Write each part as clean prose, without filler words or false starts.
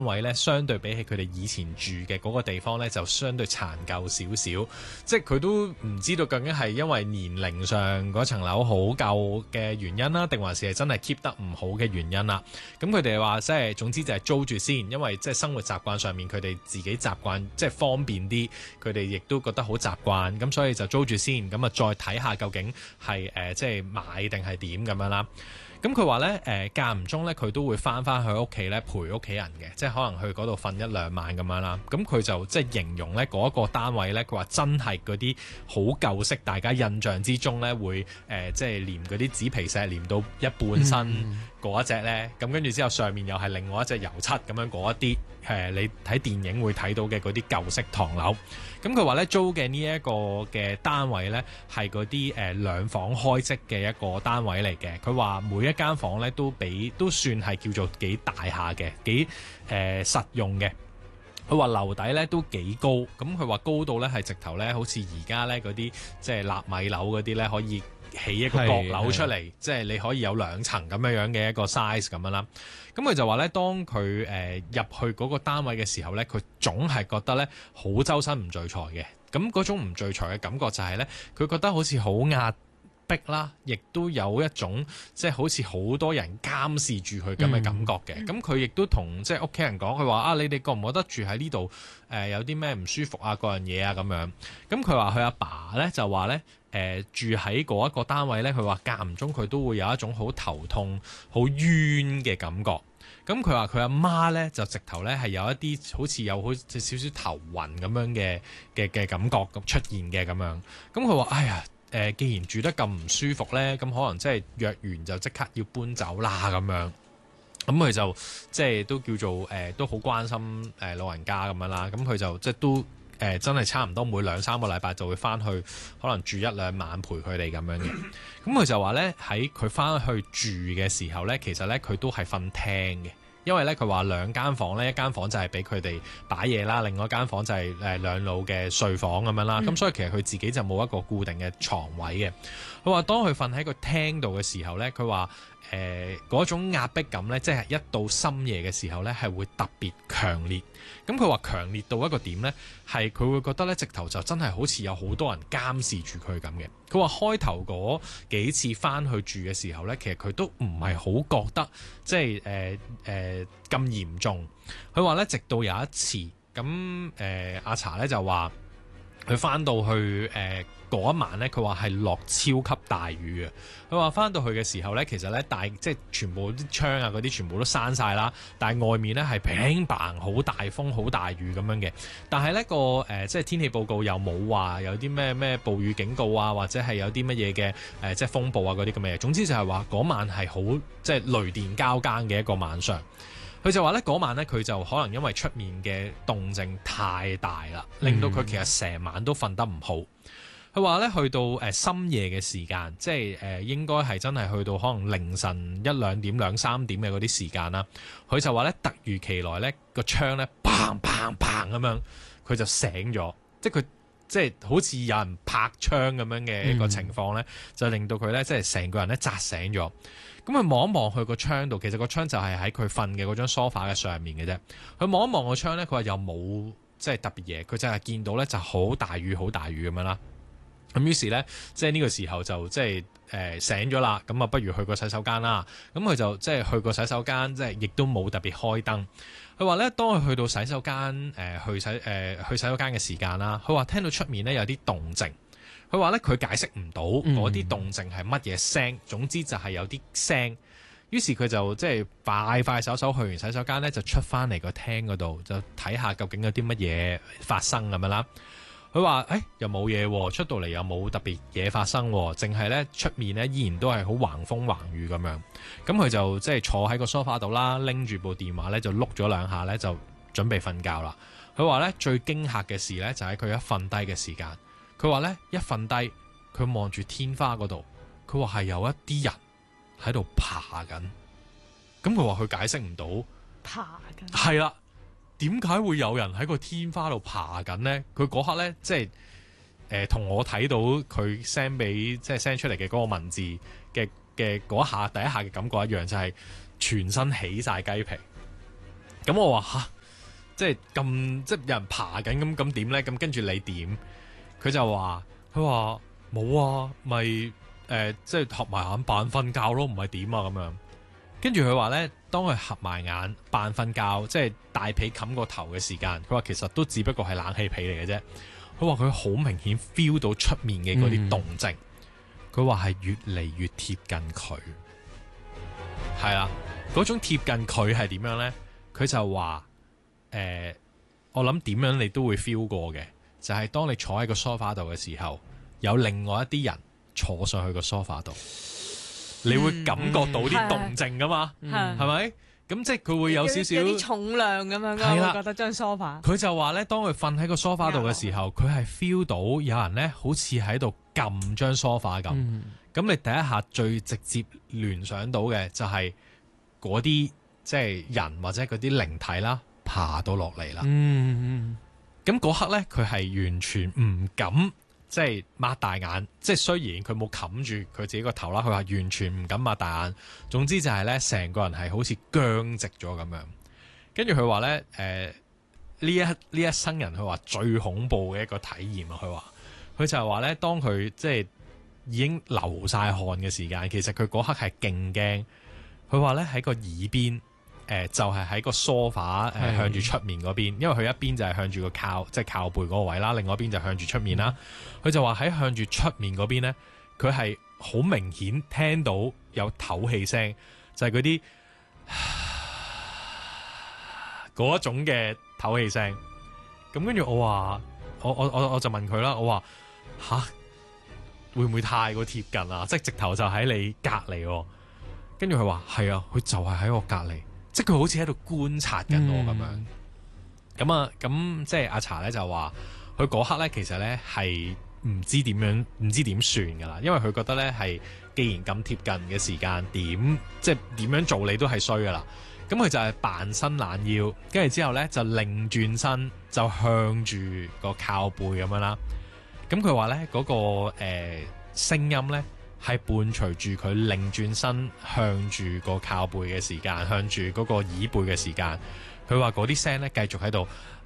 位咧，相對比起佢哋以前住嘅嗰個地方咧，就相對殘舊少少。即係佢都唔知道究竟係因為年齡上嗰層樓好舊嘅原因啦，定還是係真係 keep 得唔好嘅原因啦。咁佢哋話即係總之就係租住先，因為即係生活習慣上面佢哋自己習慣即係方便啲，佢哋亦都覺得好習慣，咁所以就租住先，咁啊再睇下究竟係即係買定係點咁樣啦。咁佢話咧間唔中咧佢都會翻去屋企咧陪屋企人嘅，即係可能去嗰度瞓一兩晚咁樣啦。咁佢就即係形容咧嗰一個單位咧，佢話真係嗰啲好舊式，大家印象之中咧會即係連嗰啲紙皮石連到一半身嗰一隻咧，咁跟住之後上面又係另外一隻油漆咁樣嗰一啲你睇電影會睇到嘅嗰啲舊式唐樓。咁佢話咧租嘅呢一個嘅單位咧係嗰啲兩房開積嘅一個單位嚟嘅。佢話每一間房咧都算係叫做幾大下嘅，幾實用嘅。佢話樓底咧都幾高，咁佢話高度咧係直頭咧好似而家咧嗰啲即係納米樓嗰啲咧可以起一個閣樓出嚟，即係你可以有兩層咁樣嘅一個 size 咁樣啦。咁佢就話咧，當佢入去嗰個單位嘅時候咧，佢總係覺得咧好周身唔聚財嘅。咁嗰種唔聚財嘅感覺就係咧，佢覺得好似好壓迫啦，亦都有一種即係好似好多人監視住佢咁嘅感覺嘅。咁佢亦都同即係屋企人講，佢話啊，你哋覺唔覺得住喺呢度有啲咩唔舒服啊，嗰樣嘢啊咁樣。咁佢話佢阿爸咧就話咧。住喺嗰一個單位咧，佢話間唔中佢都會有一種好頭痛、好冤嘅感覺。咁佢話佢阿媽咧就直頭咧係有一啲好似有好似少少頭暈咁樣嘅感覺咁出現嘅咁樣。咁佢話：哎呀，既然住得咁唔舒服咧，咁可能即係約完就即刻要搬走啦咁樣。咁佢就即係都叫做都好關心老人家咁樣啦。咁佢就即係都。真係差唔多每2-3個禮拜就會翻去，可能住1-2晚陪佢哋咁樣嘅。咁佢就話呢，喺佢翻去住嘅時候呢，其實呢，佢都係瞓廳嘅，因為呢，佢話2間房呢，一間房就係俾佢哋擺嘢啦，另外一間房就係兩老嘅睡房咁樣啦。咁所以其實佢自己就冇一個固定嘅床位嘅。佢話當佢瞓喺個廳度嘅時候呢，佢話嗰種壓迫感呢，即係一到深夜嘅時候呢，係會特別強烈。咁佢話強烈到一個點呢，係佢會覺得呢，直頭就真係好似有好多人監視住佢咁嘅。佢話開頭嗰幾次翻去住嘅時候呢，其實佢都唔係好覺得即係咁嚴重。佢話呢，直到有一次咁阿茶呢就話佢翻到去嗰一晚呢，佢話係落超級大雨嘅。佢話翻到去嘅時候呢，其實呢，即係全部啲窗啊嗰啲全部都閂晒啦，但係外面呢係乒乓好大風好大雨咁樣嘅。但係呢即係天氣報告又冇話有啲咩暴雨警告啊，或者係有啲乜嘢嘅即係風暴啊嗰啲咁嘅嘢。總之就係話嗰晚係好即係雷電交更嘅一個晚上。佢就話呢嗰晚呢，佢就可能因為出面嘅動靜太大啦，令到佢其實成晚都瞓得唔好。佢話咧，去到深夜嘅時間，即係應該係真係去到可能凌晨1-2點、2-3點嘅嗰啲時間啦。佢就話咧，突如其來咧，個窗咧，砰砰砰咁樣，佢就醒咗，即係佢即係好似有人拍窗咁樣嘅一個情況咧，就令到佢咧，即係成個人咧扎醒咗。咁佢望一望去個窗度，其實個窗就係喺佢瞓嘅嗰張梳化嘅上面嘅啫。佢望一望個窗咧，佢話又冇即係特別嘢，佢就係見到咧就好大雨咁樣啦。咁於是咧，即係呢個時候就即係醒咗啦。咁啊，不如去個洗手間啦。咁佢就即係去個洗手間，即係亦都冇特別開燈。佢話咧，當佢去到洗手間去洗手間嘅時間啦，佢話聽到出面咧有啲動靜。佢話咧，佢解釋唔到嗰啲動靜係乜嘢聲，總之就係有啲聲。於是佢就即係快手去完洗手間咧，就出翻嚟個廳嗰度，就睇下究竟有啲乜嘢發生咁樣啦。佢話又冇嘢，出到嚟又冇特別嘢發生，淨係咧出面咧依然都係好橫風橫雨咁樣。咁佢就即係坐喺個梳化度啦，拎住部電話咧就碌咗2下咧，就準備瞓覺啦。佢話咧，最驚嚇嘅事咧就喺佢一瞓低嘅時間。佢話咧，一瞓低，佢望住天花嗰度，佢話係有一啲人喺度爬緊。咁佢話佢解釋唔到爬緊係啦。點解會有人喺個天花度爬緊呢？佢嗰刻呢，即係同我睇到佢 send 俾即係 send 出嚟嘅嗰個文字嘅嗰下第一下嘅感覺一樣，就係全身起晒雞皮。 咁我話吓，即係咁即係有人爬緊咁點咧？咁跟住你點？佢就話佢話冇啊，咪即係合埋眼扮瞓覺咯，唔係點啊咁樣。跟住佢話咧，當佢合埋眼扮瞓覺，即係大被冚個頭嘅時間，佢話其實都只不過係冷氣被嚟嘅啫。佢話佢好明顯 feel 到出面嘅嗰啲動靜，佢話係越嚟越貼近佢，係啦，嗰種貼近佢係點樣咧？佢就話我諗點樣你都會 feel 過嘅，就係當你坐喺個梳化度嘅時候，有另外一啲人坐上去個梳化度。你會感覺到啲動靜噶嘛？係咪？咁即係佢會有少少有啲重量咁樣㗎。我覺得張梳化。 佢就話咧，當佢瞓喺個梳化度嘅時候，佢係 feel 到有人咧，好似喺度撳張梳化咁。咁你第一下最直接聯想到嘅就係嗰啲即係人或者嗰啲靈體啦，爬到落嚟啦。咁嗰刻咧，佢係完全唔敢。即係擘大眼，即係雖然佢冇冚住佢自己個頭啦，佢話完全唔敢擘大眼。總之就係咧，成個人係好似僵直咗咁樣。跟住佢話咧，呢一生人佢話最恐怖嘅一個體驗啊！佢就係話咧，當佢即係已經流晒汗嘅時間，其實佢嗰刻係勁驚。佢話咧喺個耳邊。就係喺個梳化向住出面嗰邊，因為佢一邊就係向住個即係靠背嗰個位啦，另外一邊就向住出面啦。佢就話喺向住出面嗰邊呢，佢係好明顯聽到有唞氣聲，就係嗰啲嗰一種嘅唞氣聲。咁跟住我話，我就問佢啦，我話吓，會唔會太過貼近啊？即係直頭就喺你隔離。跟住佢話係啊，佢就係喺我隔離。即係佢好似喺度觀察緊我咁樣，咁即係阿茶咧就話，佢嗰刻咧其實咧係唔知點算噶啦，因為佢覺得咧係既然咁貼近嘅時間，即係點樣做你都係衰噶啦。咁佢就係扮伸懶腰，跟住之後咧就擰轉身，就向住個靠背咁樣啦。咁佢話咧嗰個聲音咧。係伴隨住佢擰轉身向住個靠背嘅時間，向住嗰個椅背嘅時間，佢話嗰啲聲咧繼續喺度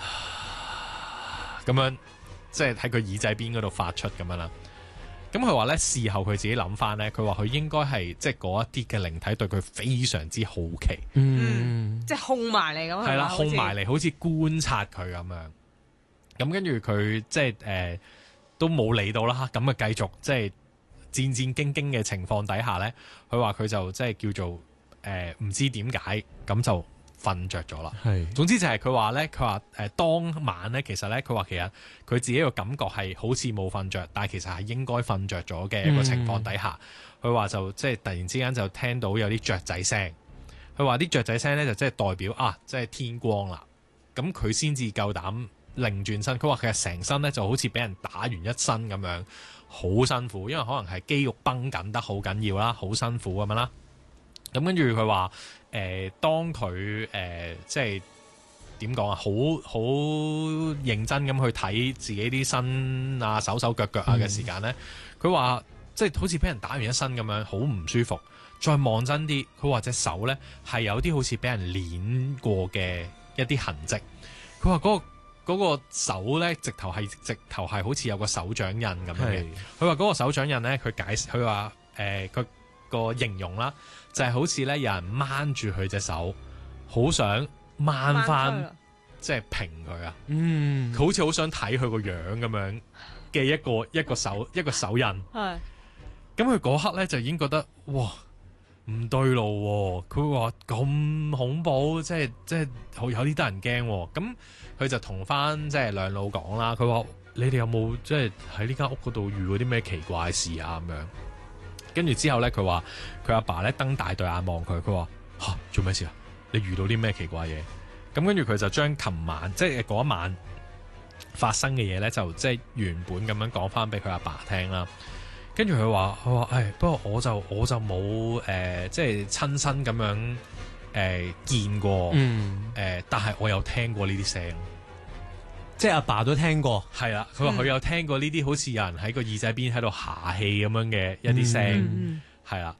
咁樣，即係喺佢耳仔邊嗰度發出咁樣啦。咁佢話咧事後佢自己諗翻咧，佢話佢應該係即係嗰一啲嘅靈體對佢非常之好奇， 即係控埋嚟咁。 係啦，控埋嚟好似觀察佢咁樣。咁跟住佢即係都冇理到啦，咁啊繼續即係。戰戰兢兢嘅情況底下呢，佢話佢就即係叫做唔知點解咁就瞓着咗啦。係，總之就係佢話呢，佢話當晚呢，其實呢，佢話其實佢自己個感覺係好似冇瞓着，但係其實係應該瞓着咗嘅一個情況底下，佢話就即係突然之間就聽到有啲雀仔聲。佢話啲雀仔聲呢，就即係代表啊，即係天光啦。咁佢先至夠膽擰轉身。佢話其實成身呢就好似俾人打完一身咁樣。好辛苦，因為可能係肌肉繃緊得好緊要啦，好辛苦咁樣啦。咁跟住佢話當佢即係點講啊，好認真咁去睇自己啲身啊、手腳啊嘅時間呢，佢話即係好似俾人打完一身咁樣，好唔舒服。再望真啲，佢話隻手呢係有啲好似俾人捏過嘅一啲痕跡。佢話嗰個手咧，直頭係好似有個手掌印咁樣嘅。佢話嗰個手掌印咧，佢話佢個形容啦，就係好似咧有人掹住佢隻手，好想掹翻，即係平佢啊。佢好似好想睇佢個樣咁樣嘅一個手印。係。咁佢嗰刻咧就已經覺得哇唔對路喎。佢話咁恐怖，即係有啲得人驚喎。咁佢就同翻即係兩老講啦，佢話你哋有冇即係喺呢間屋嗰度遇過啲咩奇怪事啊咁樣？跟住之後咧，佢話佢阿爸咧瞪大對眼望佢，佢話吓，做咩事啊？你遇到啲咩奇怪嘢？咁跟住佢就將琴晚即係嗰一晚發生嘅嘢咧，就即係原本咁樣講翻俾佢阿爸聽啦。跟住佢話不過我就冇即係親身咁樣見過，但係我有聽過呢啲聲， 即係阿爸都聽過， 係啦。佢話佢有聽過呢啲好似有人喺個耳仔邊喺度下氣咁樣嘅一啲聲，係啦。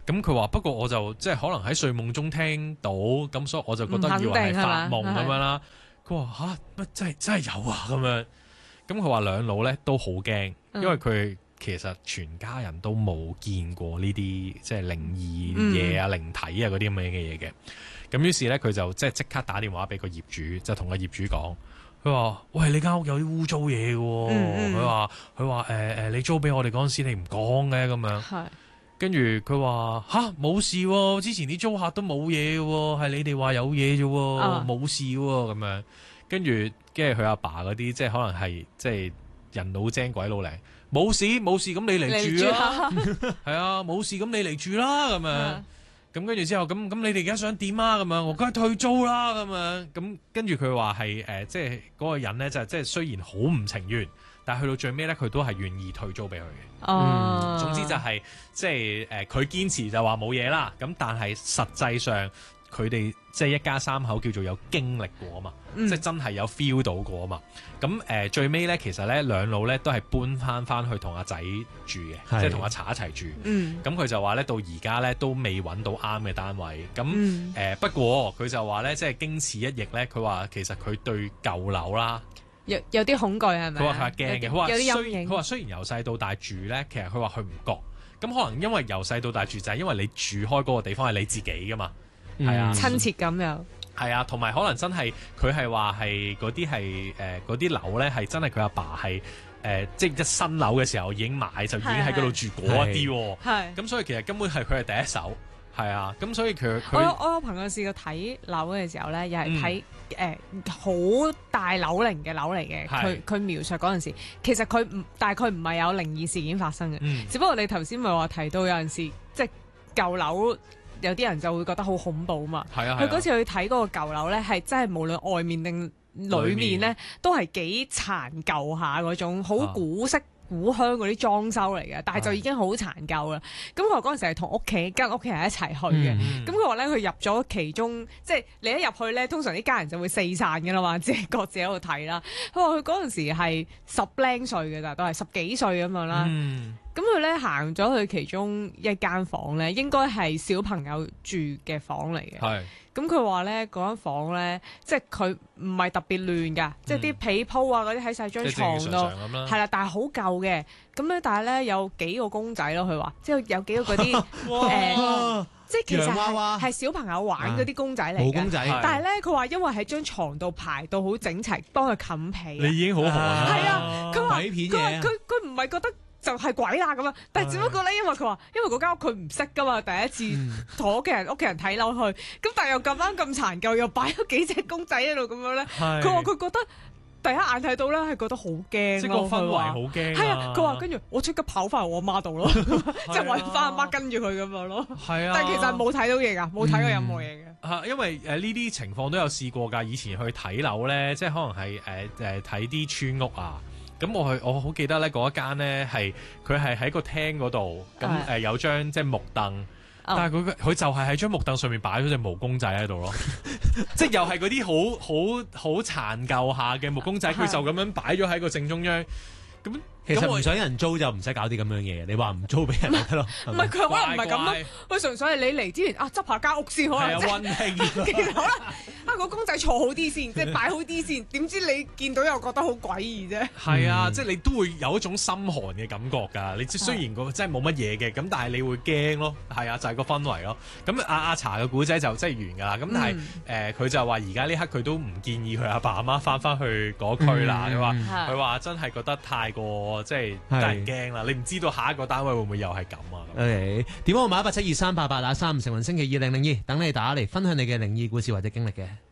咁佢話不過我就即係可能喺睡夢中聽到，咁所以我就覺得以為係發夢咁樣啦。佢話乜真係有啊咁樣。咁佢話兩老咧都好驚，因為佢其實全家人都冇見過呢啲即係靈異嘢啊、靈體啊嗰啲咁嘅嘢嘅。咁於是咧佢就即刻打電話俾個業主，就同個業主講。佢話：喂，你間屋有啲污糟嘢嘅喎。佢話你租俾我哋嗰陣時，你唔講嘅咁樣。係。跟住佢話冇事喎，之前啲租客都冇嘢嘅喎，係你哋話有嘢啫喎，冇事喎咁樣。跟住佢阿爸嗰啲，即係可能係即係人老精鬼老靈，冇事咁你嚟住啦。係啊，冇事咁你嚟住啦咁樣。咁跟住之後，咁你哋而家想點啊？咁樣我梗係退租啦，咁樣咁跟住佢話係即係嗰個人咧，就即係雖然好唔情願，但係去到最尾咧，佢都係願意退租俾佢嘅。總之就係即係佢堅持就話冇嘢啦。咁但係實際上佢哋即係一家三口叫做有經歷過啊嘛，即係真係有 feel 到過啊嘛。咁最尾咧，其實咧兩老咧都係搬翻去同阿仔住嘅，即係同阿茶一齊住。咁佢就話咧到而家咧都未揾到啱嘅單位。咁不過佢就話咧，即係經此一役咧，佢話其實佢對舊樓啦有啲恐懼係咪？ 佢話佢係驚嘅，佢話有啲陰影。 佢話雖然由細到大住咧，其實佢話佢唔覺。咁可能因為由細到大住就係因為你住開嗰個地方係你自己噶嘛。係啊， 親切感又係啊，同埋可能真係佢係話係嗰啲係嗰啲樓咧，係真係佢阿爸係即係一新樓嘅時候已經買，就已經喺嗰度住嗰一啲喎。係咁，所以其實根本係佢係第一手。係啊，咁所以我有朋友試過睇樓嘅時候咧，又係睇好大樓齡嘅樓嚟嘅。佢描述嗰陣時，其實佢大概唔係有靈異事件發生嘅。只不過你頭先咪話提到有陣時即係舊樓。有啲人就會覺得好恐怖嘛。佢嗰次去睇嗰個舊樓咧，係真係無論外面定裏面咧，都係幾殘舊下嗰種，好古色古香嗰啲裝修嚟嘅，但係就已經好殘舊啦。咁佢話嗰陣時係同屋企人一齊去嘅。咁佢話咧，佢入咗其中，即係你一入去咧，通常啲家人就會四散嘅啦嘛，即係各自喺度睇啦。佢話佢嗰陣時係10零歲嘅咋，都係10幾歲咁樣啦。咁佢咧行咗去其中一間房咧，應該係小朋友住嘅房嚟嘅。咁佢話咧嗰間房咧，即係佢唔係特別亂㗎，即係啲被鋪啊嗰啲喺晒張床度，係啦，但係好舊嘅。咁咧，但係咧有幾個公仔咯，佢話即係有幾個嗰啲即係其實係小朋友玩嗰啲公仔嚟嘅。公仔，但係咧佢話因為喺張床度排到好整齊，幫佢冚被。你已經好寒啦。 係啊，佢話佢唔係覺得。就係鬼啦咁樣，但係只不過咧，因為佢話，因為嗰間屋佢唔識噶嘛，第一次同屋企人睇樓去，咁但係又咁啱咁殘舊，又擺咗幾隻公仔喺度咁樣咧，佢話佢覺得第一眼睇到咧係覺得好驚， 即係個氛圍好驚。 係啊，佢話跟住我即刻跑翻去我阿媽度咯，即係揾翻阿媽跟住佢咁樣咯。係啊，但係其實冇睇到嘢㗎，冇睇過任何嘢嘅。 因為呢啲情況都有試過㗎。以前去睇樓咧，即係可能係睇啲村屋啊。咁我好記得咧，嗰一間咧佢係喺個廳嗰度，咁有張即係木凳，但係佢就係喺張木凳上面擺咗隻毛公仔喺度咯，即係又係嗰啲好殘舊下嘅木公仔，佢就咁樣擺咗喺個正中央。咁其實唔想人租就唔使搞啲咁樣嘢，你話唔租俾人咪得咯？ 唔係佢可能唔係咁咯，佢純粹係你嚟之前執下間屋先，可能溫馨。 其實可能個公仔坐好啲先，即係擺好啲先。點知你見到又覺得好詭異啫？ 係啊，即係你都會有一種心寒嘅感覺㗎。你雖然真係冇乜嘢嘅，咁但係你會驚咯。係啊，就係個氛圍咯。咁阿茶嘅古仔就真係完㗎啦。咁但係佢就話而家呢刻佢都唔建議佢阿爸阿媽翻去嗰區啦。佢話真係覺得太過即係得人驚啦。你唔知道下一個單位會唔會又係咁啊 ？OK，電話號碼1872388啊，3，成運星期2002，等你打嚟分享你嘅靈異故事或者經歷嘅。